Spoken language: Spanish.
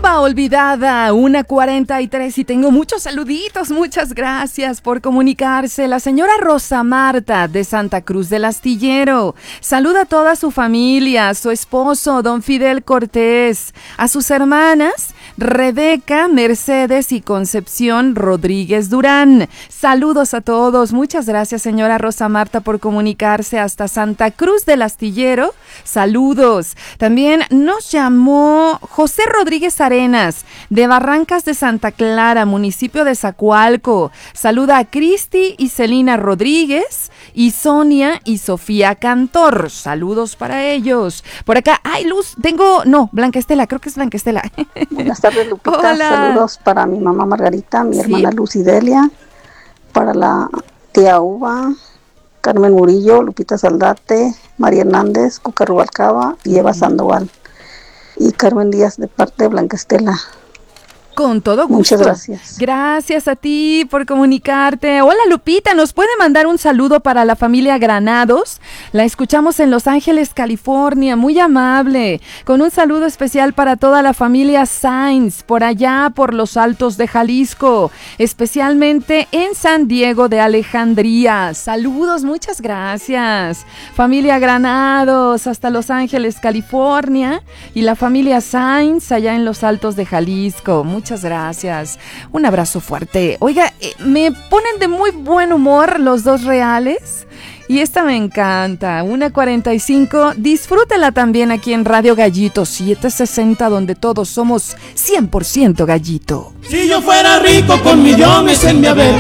Rumba olvidada, 1:43 y tengo muchos saluditos, muchas gracias por comunicarse. La señora Rosa Marta de Santa Cruz del Astillero saluda a toda su familia, a su esposo don Fidel Cortés, a sus hermanas Rebeca, Mercedes y Concepción Rodríguez Durán. Saludos a todos, muchas gracias señora Rosa Marta por comunicarse hasta Santa Cruz del Astillero. Saludos. También nos llamó José Rodríguez Arenas, de Barrancas de Santa Clara, municipio de Zacualco. Saluda a Cristi y Celina Rodríguez y Sonia y Sofía Cantor. Saludos para ellos. Por acá, Blanca Estela, creo que es Blanca Estela. Buenas tardes, Lupita. Hola. Saludos para mi mamá Margarita, mi hermana Lucy Delia, para la tía Uva, Carmen Murillo, Lupita Saldate, María Hernández, Cuca Rubalcaba y Eva Sandoval. Y Carmen Díaz de parte de Blanca Estela. Con todo gusto. Muchas gracias. Gracias a ti por comunicarte. Hola Lupita, ¿nos puede mandar un saludo para la familia Granados? La escuchamos en Los Ángeles, California, muy amable. Con un saludo especial para toda la familia Sainz, por allá por los Altos de Jalisco, especialmente en San Diego de Alejandría. Saludos, muchas gracias. Familia Granados, hasta Los Ángeles, California, y la familia Sainz allá en los Altos de Jalisco. Muchas gracias. Un abrazo fuerte. Oiga, me ponen de muy buen humor los dos reales. Y esta me encanta. 1:45. Disfrútela también aquí en Radio Gallito 760, donde todos somos 100% gallito. Si yo fuera rico con millones en mi haber,